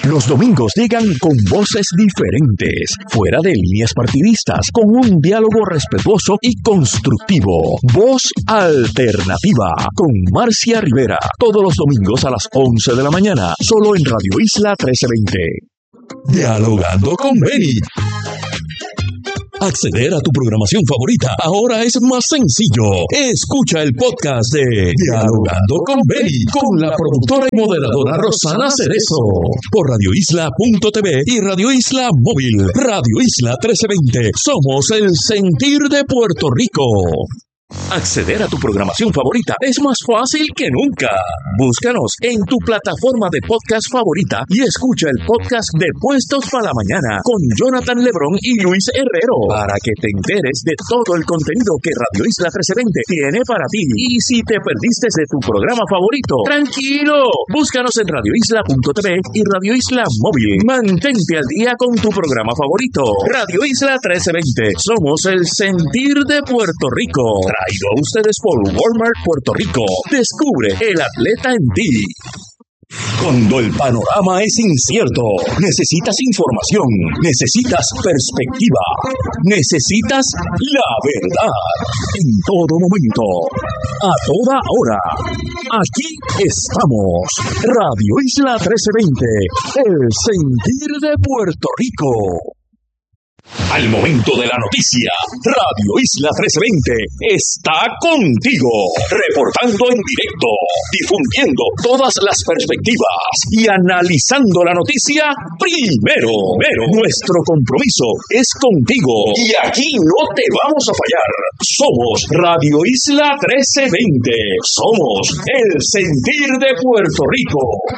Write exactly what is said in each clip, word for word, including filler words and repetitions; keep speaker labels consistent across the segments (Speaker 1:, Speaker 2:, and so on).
Speaker 1: Los domingos llegan con voces diferentes, fuera de líneas partidistas, con un diálogo respetuoso y constructivo. Voz Alternativa, con Marcia Rivera, todos los domingos a las once de la mañana, solo en Radio Isla trece veinte. Dialogando con Benny. Acceder a tu programación favorita ahora es más sencillo. Escucha el podcast de Dialogando con Benny, con la productora y moderadora Rosana Cerezo, por radio isla punto t v y Radio Isla Móvil. Radio Isla trece veinte. Somos el sentir de Puerto Rico. Acceder a tu programación favorita es más fácil que nunca. Búscanos en tu plataforma de podcast favorita y escucha el podcast de Puestos para la Mañana con Jonathan Lebrón y Luis Herrero, para que te enteres de todo el contenido que Radio Isla trece veinte tiene para ti. Y si te perdiste de tu programa favorito, tranquilo, búscanos en radio isla punto t v y Radio Isla Móvil. Mantente al día con tu programa favorito. Radio Isla trece veinte. Somos el sentir de Puerto Rico. Traído a ustedes por Walmart Puerto Rico. Descubre el atleta en ti. Cuando el panorama es incierto, necesitas información, necesitas perspectiva, necesitas la verdad. En todo momento, a toda hora. Aquí estamos. Radio Isla trece veinte, el sentir de Puerto Rico. Al momento de la noticia, Radio Isla trece veinte está contigo, reportando en directo, difundiendo todas las perspectivas y analizando la noticia primero. Pero nuestro compromiso es contigo y aquí no te vamos a fallar. Somos Radio Isla trece veinte. Somos el sentir de Puerto Rico.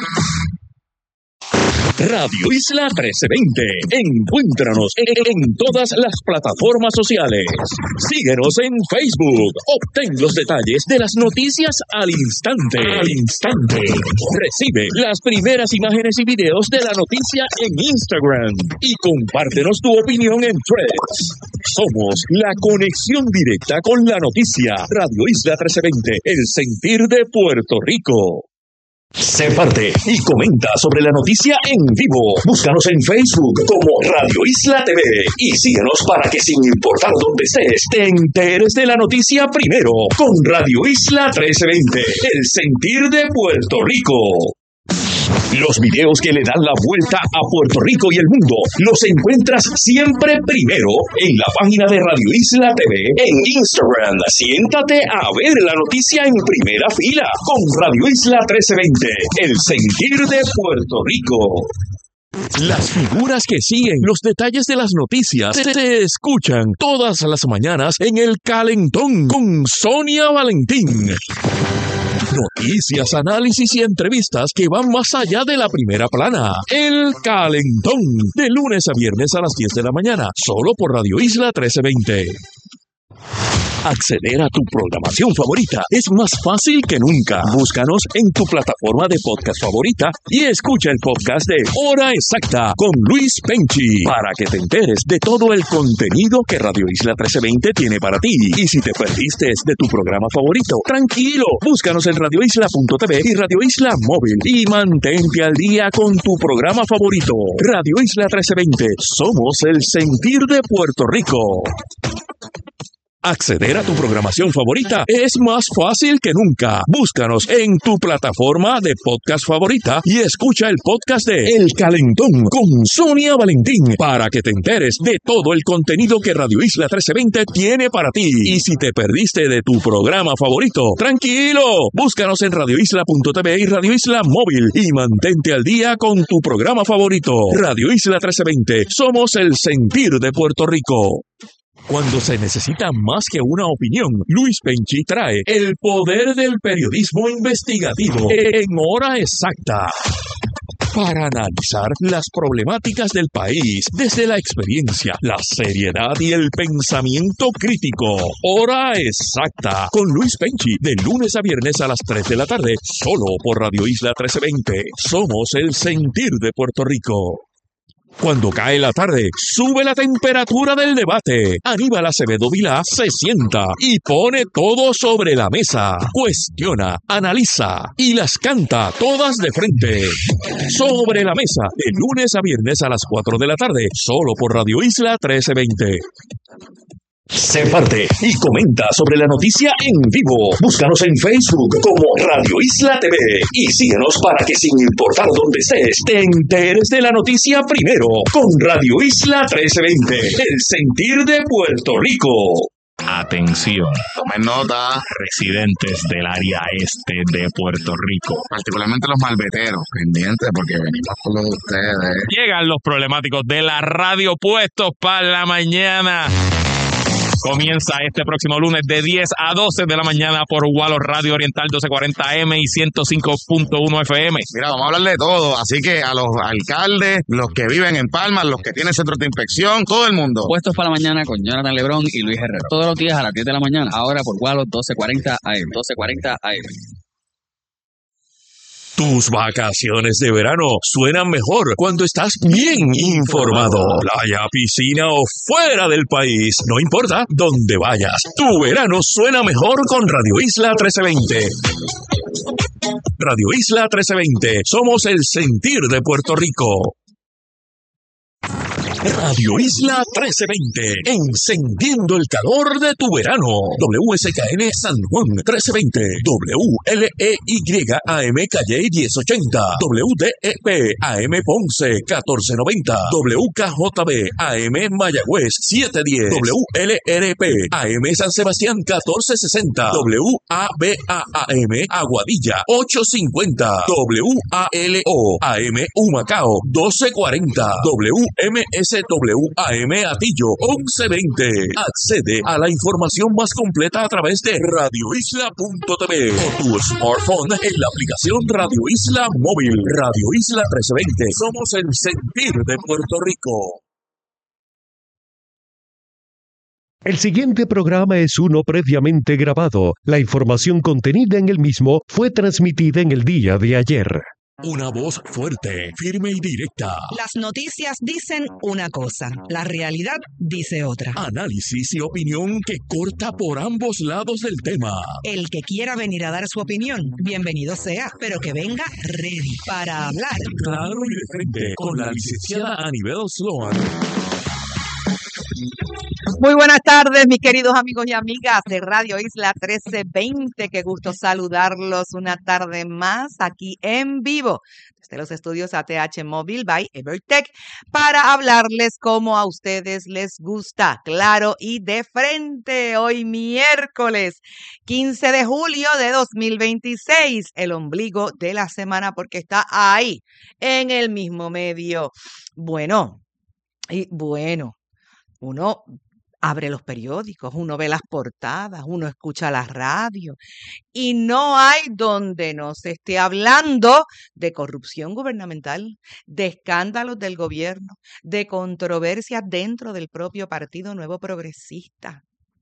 Speaker 1: Radio Isla trece veinte. Encuéntranos en, en todas las plataformas sociales. Síguenos en Facebook. Obtén los detalles de las noticias al instante. Al instante. Recibe las primeras imágenes y videos de la noticia en Instagram. Y compártenos tu opinión en Threads. Somos la conexión directa con la noticia. Radio Isla trece veinte. El sentir de Puerto Rico. Sé parte y comenta sobre la noticia en vivo. Búscanos en Facebook como Radio Isla T V y síguenos para que, sin importar dónde estés, te enteres de la noticia primero con Radio Isla trece veinte, el sentir de Puerto Rico. Los videos que le dan la vuelta a Puerto Rico y el mundo los encuentras siempre primero en la página de Radio Isla T V en Instagram. Siéntate a ver la noticia en primera fila con Radio Isla trece veinte, el sentir de Puerto Rico. Las figuras que siguen los detalles de las noticias se, se escuchan todas las mañanas en El Calentón con Sonia Valentín. Noticias, análisis y entrevistas que van más allá de la primera plana. El Calentón, de lunes a viernes a las diez de la mañana, solo por Radio Isla trece veinte. Acceder a tu programación favorita es más fácil que nunca. Búscanos en tu plataforma de podcast favorita y escucha el podcast de Hora Exacta con Luis Penchi, para que te enteres de todo el contenido que Radio Isla trece veinte tiene para ti. Y si te perdiste de tu programa favorito, tranquilo, búscanos en radio isla punto t v y Radio Isla Móvil y mantente al día con tu programa favorito. Radio Isla trece veinte, somos el sentir de Puerto Rico. Acceder a tu programación favorita es más fácil que nunca. Búscanos en tu plataforma de podcast favorita y escucha el podcast de El Calentón con Sonia Valentín, para que te enteres de todo el contenido que Radio Isla trece veinte tiene para ti. Y si te perdiste de tu programa favorito, tranquilo, búscanos en radio isla punto t v y Radio Isla Móvil y mantente al día con tu programa favorito. Radio Isla trece veinte, somos el sentir de Puerto Rico. Cuando se necesita más que una opinión, Luis Penchi trae el poder del periodismo investigativo en Hora Exacta, para analizar las problemáticas del país desde la experiencia, la seriedad y el pensamiento crítico. Hora Exacta con Luis Penchi, de lunes a viernes a las tres de la tarde, solo por Radio Isla trece veinte. Somos el sentir de Puerto Rico. Cuando cae la tarde, sube la temperatura del debate. Aníbal Acevedo Vilá se sienta y pone todo sobre la mesa. Cuestiona, analiza y las canta todas de frente. Sobre la mesa, de lunes a viernes a las cuatro de la tarde, solo por Radio Isla trece veinte. Sé parte y comenta sobre la noticia en vivo. Búscanos en Facebook como Radio Isla T V y síguenos para que sin importar dónde estés, te enteres de la noticia primero con Radio Isla trece veinte, el sentir de Puerto Rico.
Speaker 2: Atención, tomen nota, residentes del área este de Puerto Rico,
Speaker 3: particularmente los malveteros, pendientes porque venimos con los de ustedes.
Speaker 2: Llegan los problemáticos de la radio puestos para la mañana. Comienza este próximo lunes de diez a doce de la mañana por Gualo Radio Oriental doce cuarenta eme y ciento cinco punto uno efe eme.
Speaker 3: Mira, vamos a hablar de todo, así que a los alcaldes, los que viven en Palma, los que tienen centros de inspección, todo el mundo.
Speaker 4: Puestos para la mañana con Jonathan Lebrón y Luis Herrero. Todos los días a las diez de la mañana, ahora por Gualo doce cuarenta a eme. doce cuarenta a eme.
Speaker 1: Tus vacaciones de verano suenan mejor cuando estás bien informado. Playa, piscina o fuera del país, no importa dónde vayas. Tu verano suena mejor con Radio Isla trece veinte. Radio Isla trece veinte, somos el sentir de Puerto Rico. Radio Isla trece veinte, encendiendo el calor de tu verano. W S K N San Juan trece veinte, W L E Y A M Calle diez ochenta, W D E P A M Ponce catorce noventa, W K J B A M Mayagüez setecientos diez, W L R P A M San Sebastián catorce sesenta, W A B A A M Aguadilla ochocientos cincuenta, W A L O A M Humacao doce cuarenta, W M S W A M Atillo once veinte. Accede a la información más completa a través de radio isla punto t v o tu smartphone en la aplicación Radio Isla Móvil. Radio Isla trece veinte. Somos el sentir de Puerto Rico.
Speaker 5: El siguiente programa es uno previamente grabado. La información contenida en el mismo fue transmitida en el día de ayer.
Speaker 1: Una voz fuerte, firme y directa.
Speaker 6: Las noticias dicen una cosa, la realidad dice otra.
Speaker 1: Análisis y opinión que corta por ambos lados del tema.
Speaker 6: El que quiera venir a dar su opinión, bienvenido sea, pero que venga ready para hablar.
Speaker 1: Claro y de frente, con la licenciada Anibel Sloan.
Speaker 6: Muy buenas tardes, mis queridos amigos y amigas de Radio Isla trece veinte. Qué gusto saludarlos una tarde más aquí en vivo desde los estudios A T H Móvil by Evertech para hablarles como a ustedes les gusta, claro y de frente. Hoy miércoles quince de julio de dos mil veintiséis, el ombligo de la semana porque está ahí en el mismo medio. Bueno, y bueno. Uno abre los periódicos, uno ve las portadas, uno escucha la radio y no hay donde no se esté hablando de corrupción gubernamental, de escándalos del gobierno, de controversias dentro del propio Partido Nuevo Progresista.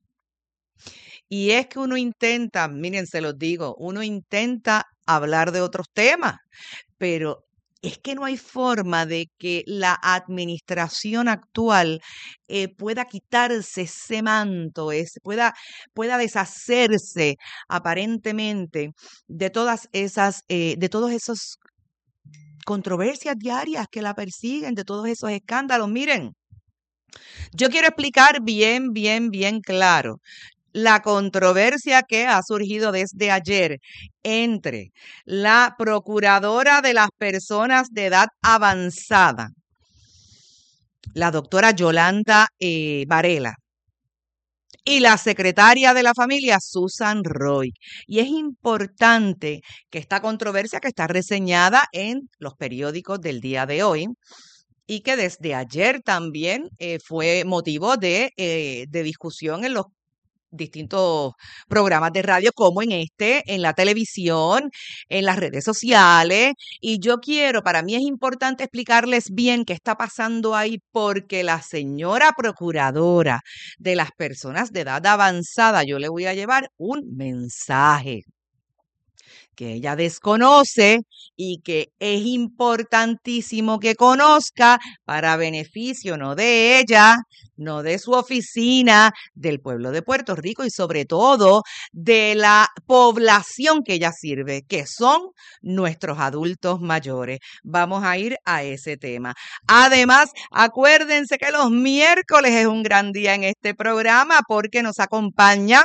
Speaker 6: Y es que uno intenta, miren, se los digo, uno intenta hablar de otros temas, pero es que no hay forma de que la administración actual eh, pueda quitarse ese manto, es, pueda, pueda deshacerse aparentemente de todas esas, eh, de todos esos controversias diarias que la persiguen, de todos esos escándalos. Miren, yo quiero explicar bien, bien, bien claro la controversia que ha surgido desde ayer entre la procuradora de las personas de edad avanzada, la doctora Yolanda eh, Varela, y la secretaria de la familia, Susan Roy. Y es importante que esta controversia, que está reseñada en los periódicos del día de hoy, y que desde ayer también eh, fue motivo de, eh, de discusión en los distintos programas de radio, como en este, en la televisión, en las redes sociales. Y yo quiero, para mí es importante explicarles bien qué está pasando ahí, porque la señora procuradora de las personas de edad avanzada, yo le voy a llevar un mensaje. que ella desconoce y que es importantísimo que conozca para beneficio no de ella, no de su oficina, del pueblo de Puerto Rico y sobre todo de la población que ella sirve, que son nuestros adultos mayores. Vamos a ir a ese tema. Además, acuérdense que los miércoles es un gran día en este programa porque nos acompaña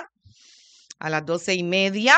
Speaker 6: a las doce y media.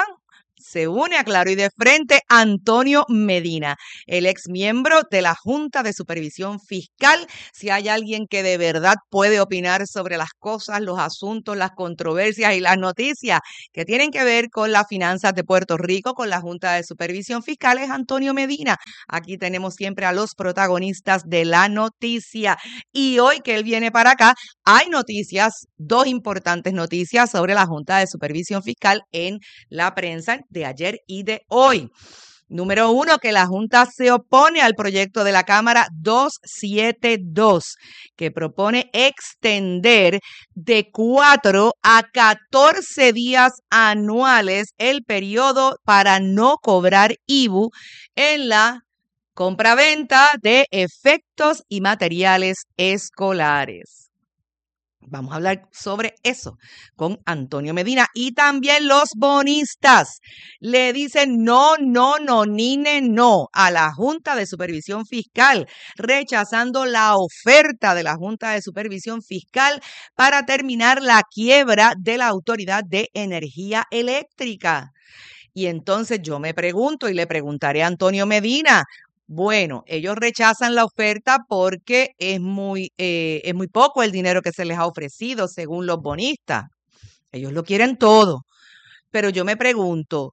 Speaker 6: Se une a Claro y de Frente Antonio Medina, el ex miembro de la Junta de Supervisión Fiscal. Si hay alguien que de verdad puede opinar sobre las cosas, los asuntos, las controversias y las noticias que tienen que ver con las finanzas de Puerto Rico, con la Junta de Supervisión Fiscal, es Antonio Medina. Aquí tenemos siempre a los protagonistas de la noticia. Y hoy que él viene para acá, hay noticias, dos importantes noticias sobre la Junta de Supervisión Fiscal en la prensa de ayer y de hoy. Número uno, que la Junta se opone al proyecto de la Cámara doscientos setenta y dos, que propone extender de cuatro a catorce días anuales el periodo para no cobrar I B U en la compraventa de efectos y materiales escolares. Vamos a hablar sobre eso con Antonio Medina. Y también los bonistas le dicen no, no, no, ni ne, no a la Junta de Supervisión Fiscal, rechazando la oferta de la Junta de Supervisión Fiscal para terminar la quiebra de la Autoridad de Energía Eléctrica. Y entonces yo me pregunto y le preguntaré a Antonio Medina, bueno, ellos rechazan la oferta porque es muy, eh, es muy poco el dinero que se les ha ofrecido, según los bonistas. Ellos lo quieren todo. Pero yo me pregunto,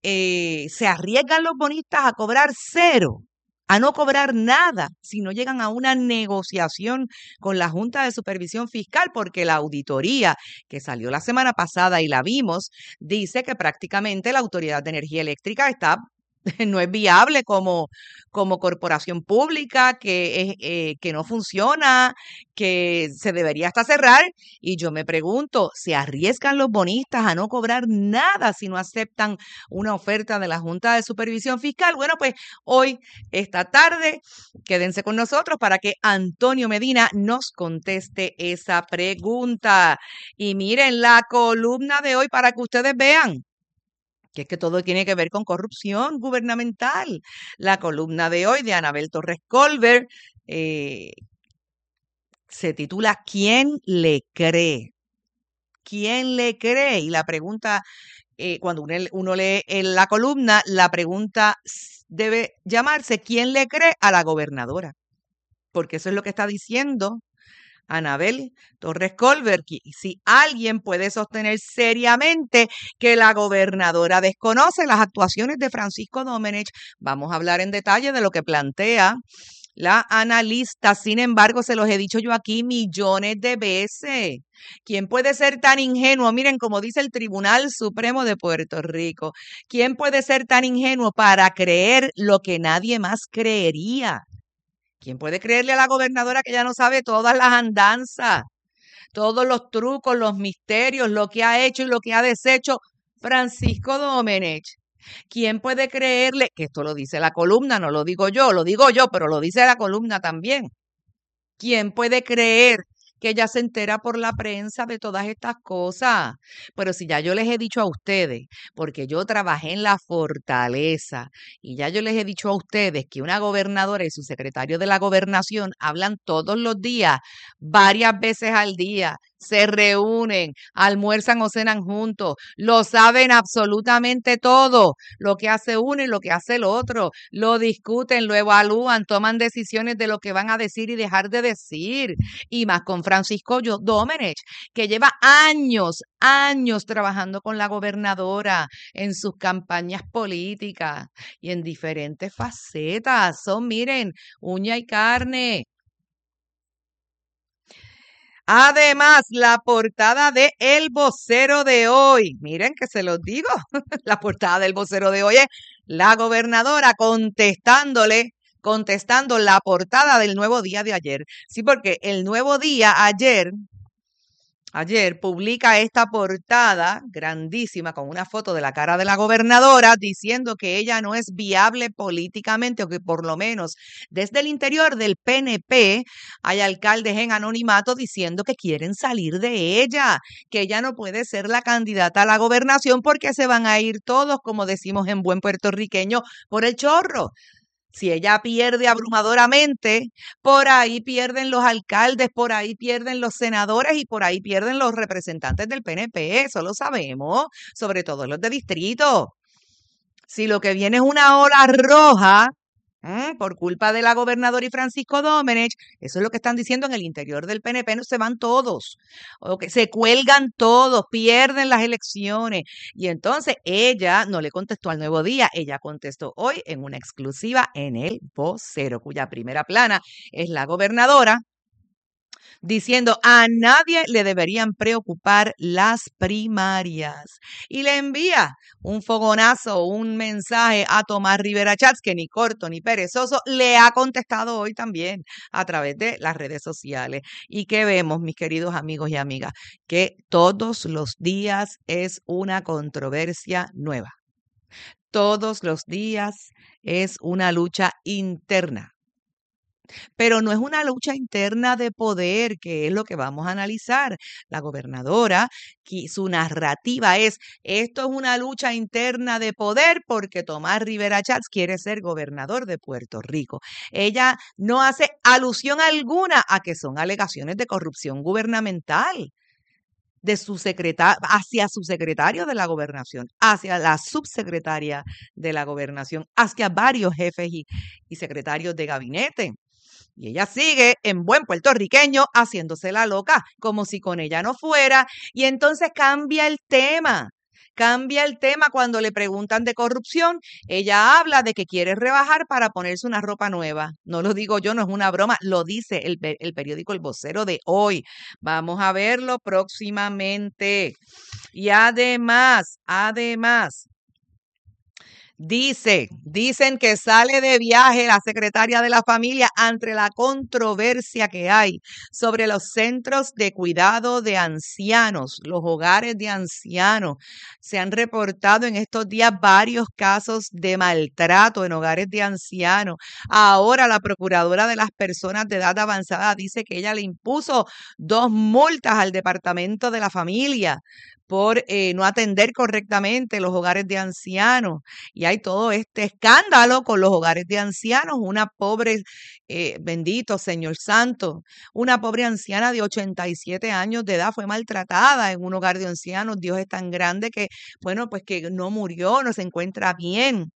Speaker 6: eh, ¿se arriesgan los bonistas a cobrar cero? A no cobrar nada si no llegan a una negociación con la Junta de Supervisión Fiscal, porque la auditoría que salió la semana pasada y la vimos, dice que prácticamente la Autoridad de Energía Eléctrica está no es viable como, como corporación pública, que, es, eh, que no funciona, que se debería hasta cerrar. Y yo me pregunto, ¿se arriesgan los bonistas a no cobrar nada si no aceptan una oferta de la Junta de Supervisión Fiscal? Bueno, pues hoy, esta tarde, quédense con nosotros para que Antonio Medina nos conteste esa pregunta. Y miren la columna de hoy para que ustedes vean que es que todo tiene que ver con corrupción gubernamental. La columna de hoy de Anabel Torres Colbert eh, se titula ¿Quién le cree? ¿Quién le cree? Y la pregunta, eh, cuando uno, uno lee en la columna, la pregunta debe llamarse ¿quién le cree a la gobernadora? Porque eso es lo que está diciendo Anabel Torres Colbert. Si alguien puede sostener seriamente que la gobernadora desconoce las actuaciones de Francisco Domenech, vamos a hablar en detalle de lo que plantea la analista. Sin embargo, se los he dicho yo aquí millones de veces. ¿Quién puede ser tan ingenuo? Miren, como dice el Tribunal Supremo de Puerto Rico, ¿quién puede ser tan ingenuo para creer lo que nadie más creería? ¿Quién puede creerle a la gobernadora que ya no sabe todas las andanzas, todos los trucos, los misterios, lo que ha hecho y lo que ha deshecho Francisco Domenech? ¿Quién puede creerle, que esto lo dice la columna, no lo digo yo, lo digo yo, pero lo dice la columna también? ¿Quién puede creer que ella se entera por la prensa de todas estas cosas? Pero si ya yo les he dicho a ustedes, porque yo trabajé en la Fortaleza, y ya yo les he dicho a ustedes que una gobernadora y su secretario de la gobernación hablan todos los días, varias veces al día, se reúnen, almuerzan o cenan juntos, lo saben absolutamente todo, lo que hace uno y lo que hace el otro, lo discuten, lo evalúan, toman decisiones de lo que van a decir y dejar de decir, y más con Francisco Domenech, que lleva años, años trabajando con la gobernadora en sus campañas políticas y en diferentes facetas. Son, miren, uña y carne. Además, la portada de El Vocero de hoy, miren que se los digo, la portada del Vocero de hoy es la gobernadora contestándole, contestando la portada del Nuevo Día de ayer. Sí, porque el Nuevo Día ayer ayer publica esta portada grandísima con una foto de la cara de la gobernadora diciendo que ella no es viable políticamente o que por lo menos desde el interior del P N P hay alcaldes en anonimato diciendo que quieren salir de ella, que ella no puede ser la candidata a la gobernación porque se van a ir todos, como decimos en buen puertorriqueño, por el chorro. Si ella pierde abrumadoramente, por ahí pierden los alcaldes, por ahí pierden los senadores y por ahí pierden los representantes del P N P. Eso lo sabemos, sobre todo los de distrito. Si lo que viene es una ola roja, ¿eh? por culpa de la gobernadora y Francisco Domenech, eso es lo que están diciendo en el interior del P N P, no se van todos, o que se cuelgan todos, pierden las elecciones. Y entonces ella no le contestó al Nuevo Día, ella contestó hoy en una exclusiva en El Vocero, cuya primera plana es la gobernadora diciendo a nadie le deberían preocupar las primarias. Y le envía un fogonazo, un mensaje a Tomás Rivera Chats, que ni corto ni perezoso le ha contestado hoy también a través de las redes sociales. ¿Y qué vemos, mis queridos amigos y amigas? Que todos los días es una controversia nueva. Todos los días es una lucha interna. Pero no es una lucha interna de poder, que es lo que vamos a analizar. La gobernadora, su narrativa es, esto es una lucha interna de poder porque Tomás Rivera Chats quiere ser gobernador de Puerto Rico. Ella no hace alusión alguna a que son alegaciones de corrupción gubernamental de su secretario, hacia su secretario de la gobernación, hacia la subsecretaria de la gobernación, hacia varios jefes y, y secretarios de gabinete. Y ella sigue en buen puertorriqueño haciéndose la loca, como si con ella no fuera, y entonces cambia el tema. Cambia el tema cuando le preguntan de corrupción. Ella habla de que quiere rebajar para ponerse una ropa nueva. No lo digo yo, no es una broma, lo dice el, el periódico El Vocero de hoy. Vamos a verlo próximamente. Y además, además, Dice, dicen que sale de viaje la secretaria de la familia ante la controversia que hay sobre los centros de cuidado de ancianos, los hogares de ancianos. Se han reportado en estos días varios casos de maltrato en hogares de ancianos. Ahora la procuradora de las personas de edad avanzada dice que ella le impuso dos multas al departamento de la familia por eh, no atender correctamente los hogares de ancianos. Y hay todo este escándalo con los hogares de ancianos. Una pobre, eh, bendito Señor Santo, una pobre anciana de ochenta y siete años de edad fue maltratada en un hogar de ancianos. Dios es tan grande que, bueno, pues que no murió, no se encuentra bien.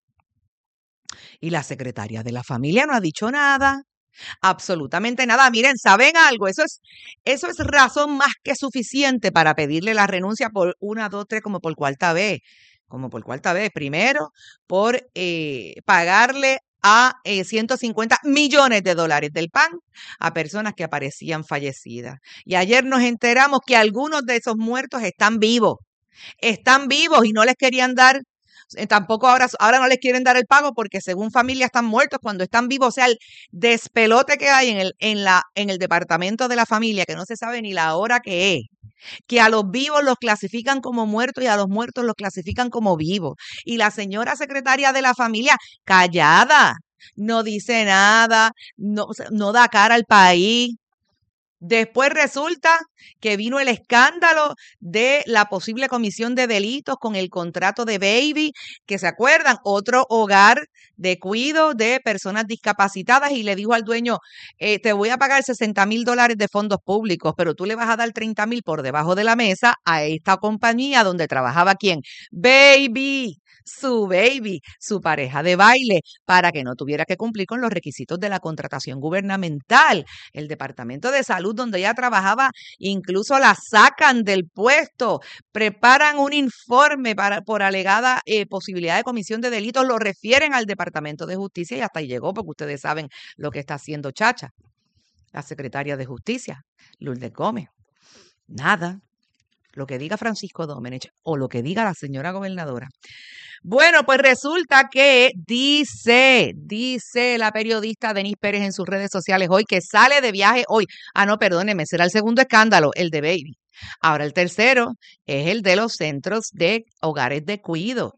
Speaker 6: Y la secretaria de la familia no ha dicho nada. Absolutamente nada. Miren, ¿saben algo? Eso es, eso es razón más que suficiente para pedirle la renuncia por una, dos, tres, como por cuarta vez. Como por cuarta vez. Primero, por eh, pagarle a eh, ciento cincuenta millones de dólares del P A N a personas que aparecían fallecidas. Y ayer nos enteramos que algunos de esos muertos están vivos. Están vivos y no les querían dar. Tampoco ahora, ahora no les quieren dar el pago porque según familia están muertos cuando están vivos. O sea, el despelote que hay en el, en la, en el departamento de la familia, que no se sabe ni la hora que es, que a los vivos los clasifican como muertos y a los muertos los clasifican como vivos. Y la señora secretaria de la familia, callada, no dice nada, no, no da cara al país. Después resulta que vino el escándalo de la posible comisión de delitos con el contrato de Baby, que se acuerdan, otro hogar de cuidado de personas discapacitadas, y le dijo al dueño, eh, te voy a pagar sesenta mil dólares de fondos públicos, pero tú le vas a dar treinta mil por debajo de la mesa a esta compañía donde trabajaba ¿quién? Baby. Su baby, su pareja de baile, para que no tuviera que cumplir con los requisitos de la contratación gubernamental. El Departamento de Salud, donde ella trabajaba, incluso la sacan del puesto, preparan un informe para, por alegada eh, posibilidad de comisión de delitos, lo refieren al Departamento de Justicia y hasta ahí llegó, porque ustedes saben lo que está haciendo Chacha, la secretaria de Justicia, Lourdes Gómez. Nada. Lo que diga Francisco Domenech o lo que diga la señora gobernadora. Bueno, pues resulta que dice, dice la periodista Denise Pérez en sus redes sociales hoy que sale de viaje hoy. Ah, no, perdóneme, será el segundo escándalo, el de Baby. Ahora el tercero es el de los centros de hogares de cuido.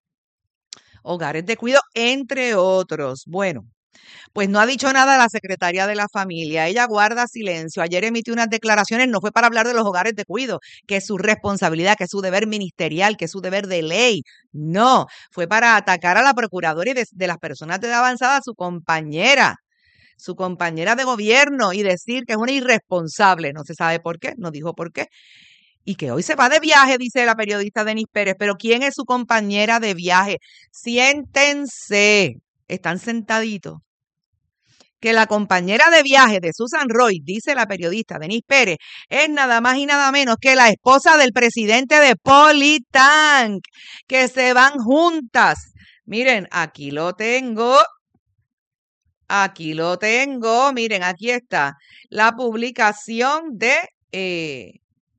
Speaker 6: Hogares de cuido, entre otros. Bueno, pues no ha dicho nada la secretaria de la familia. Ella guarda silencio. Ayer emitió unas declaraciones, no fue para hablar de los hogares de cuido, que es su responsabilidad, que es su deber ministerial, que es su deber de ley. No, fue para atacar a la procuradora y de, de las personas de edad avanzada, su compañera, su compañera de gobierno, y decir que es una irresponsable. No se sabe por qué, no dijo por qué. Y que hoy se va de viaje, dice la periodista Denis Pérez. Pero ¿quién es su compañera de viaje? Siéntense. Están sentaditos. Que la compañera de viaje de Susan Roy, dice la periodista Denis Pérez, es nada más y nada menos que la esposa del presidente de Politank, que se van juntas. Miren, aquí lo tengo. Aquí lo tengo. Miren, aquí está la publicación de... Eh,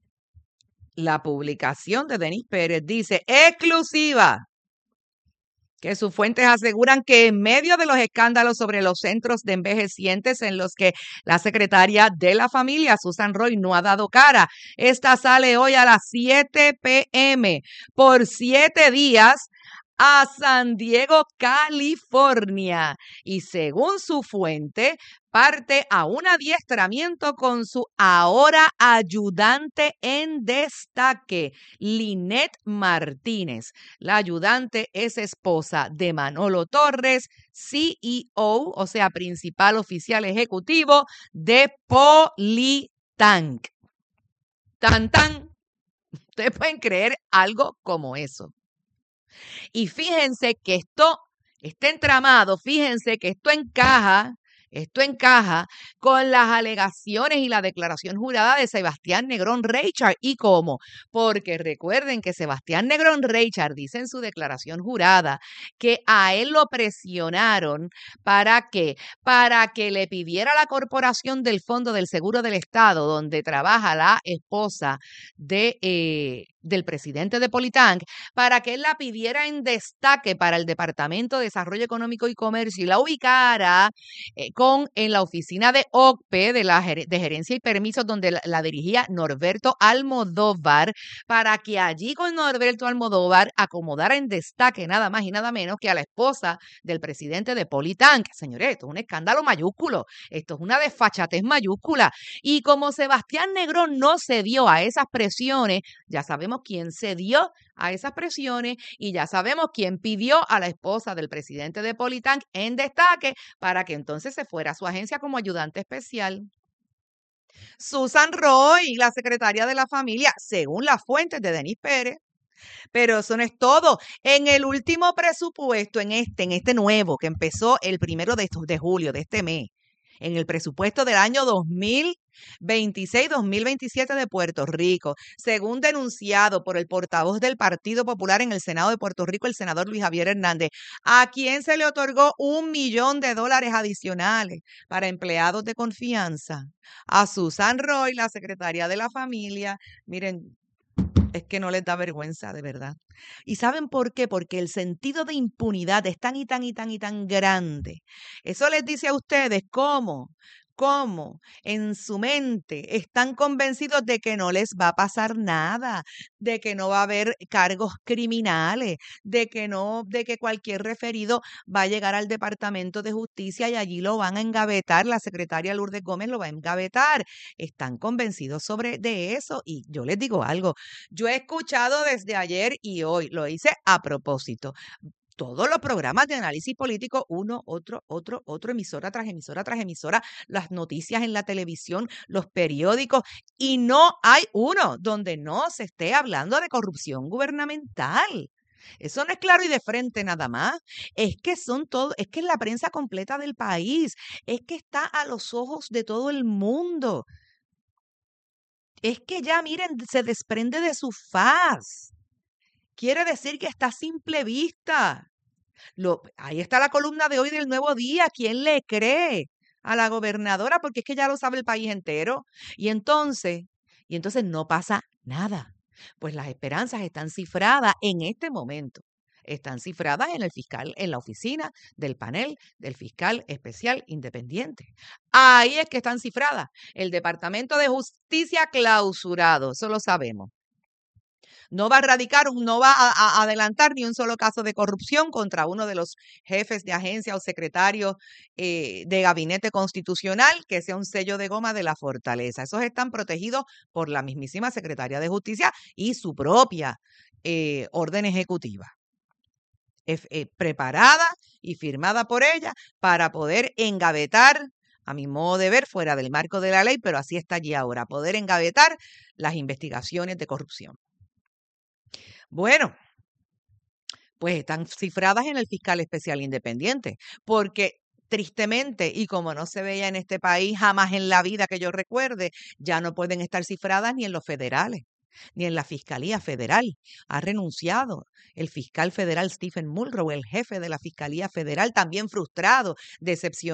Speaker 6: la publicación de Denis Pérez. Dice, exclusiva, que sus fuentes aseguran que en medio de los escándalos sobre los centros de envejecientes en los que la secretaria de la familia, Susan Roy, no ha dado cara, esta sale hoy a las siete p m por siete días a San Diego, California. Y según su fuente, parte a un adiestramiento con su ahora ayudante en destaque, Lynette Martínez. La ayudante es esposa de Manolo Torres, C E O, o sea, principal oficial ejecutivo de Politank. Tan, tan. Ustedes pueden creer algo como eso. Y fíjense que esto, este entramado, fíjense que esto encaja, esto encaja con las alegaciones y la declaración jurada de Sebastián Negrón Reichard. ¿Y cómo? Porque recuerden que Sebastián Negrón Reichard dice en su declaración jurada que a él lo presionaron ¿para qué? Para que le pidiera a la corporación del Fondo del Seguro del Estado, donde trabaja la esposa de... Eh, del presidente de Politank, para que él la pidiera en destaque para el Departamento de Desarrollo Económico y Comercio y la ubicara eh, con, en la oficina de O C P E, de, la, de Gerencia y Permisos, donde la, la dirigía Norberto Almodóvar, para que allí con Norberto Almodóvar acomodara en destaque nada más y nada menos que a la esposa del presidente de Politank. Señores, esto es un escándalo mayúsculo, esto es una desfachatez mayúscula. Y como Sebastián Negrón no cedió a esas presiones, ya sabemos quién cedió a esas presiones y ya sabemos quién pidió a la esposa del presidente de Politank en destaque para que entonces se fuera a su agencia como ayudante especial. Susan Roy, la secretaria de la familia, según las fuentes de Denis Pérez. Pero eso no es todo. En el último presupuesto, en este, en este nuevo, que empezó el primero de, de julio de este mes, en el presupuesto del año dos mil veintiséis dos mil veintisiete de Puerto Rico, según denunciado por el portavoz del Partido Popular en el Senado de Puerto Rico, el senador Luis Javier Hernández, a quien se le otorgó un millón de dólares adicionales para empleados de confianza. A Susan Roy, la secretaria de la familia, miren, es que no les da vergüenza, de verdad. ¿Y saben por qué? Porque el sentido de impunidad es tan y tan y tan y tan grande. Eso les dice a ustedes cómo, cómo en su mente están convencidos de que no les va a pasar nada, de que no va a haber cargos criminales, de que no, de que cualquier referido va a llegar al Departamento de Justicia y allí lo van a engavetar, la secretaria Lourdes Gómez lo va a engavetar. Están convencidos sobre de eso y yo les digo algo, yo he escuchado desde ayer y hoy, lo hice a propósito, todos los programas de análisis político, uno, otro, otro, otro, emisora tras emisora tras emisora, las noticias en la televisión, los periódicos, y no hay uno donde no se esté hablando de corrupción gubernamental. Eso no es claro y de frente nada más. Es que son todo, es que es la prensa completa del país, es que está a los ojos de todo el mundo. Es que ya, miren, se desprende de su faz. Quiere decir que está a simple vista. Lo, ahí está la columna de hoy del Nuevo Día. ¿Quién le cree a la gobernadora? Porque es que ya lo sabe el país entero. Y entonces, y entonces no pasa nada. Pues las esperanzas están cifradas en este momento. están cifradas en el fiscal, en la oficina del panel del fiscal especial independiente. Ahí es que están cifradas. El Departamento de Justicia clausurado, eso lo sabemos. No va a radicar, no va a, a adelantar ni un solo caso de corrupción contra uno de los jefes de agencia o secretarios eh, de gabinete constitucional que sea un sello de goma de la fortaleza. Esos están protegidos por la mismísima Secretaría de Justicia y su propia eh, orden ejecutiva. Eh, preparada y firmada por ella para poder engavetar, a mi modo de ver, fuera del marco de la ley, pero así está allí ahora, poder engavetar las investigaciones de corrupción. Bueno, pues están cifradas en el fiscal especial independiente, porque tristemente, y como no se veía en este país jamás en la vida que yo recuerde, ya no pueden estar cifradas ni en los federales, ni en la Fiscalía Federal. Ha renunciado el fiscal federal Stephen Muldrow, el jefe de la Fiscalía Federal, también frustrado, decepcionado.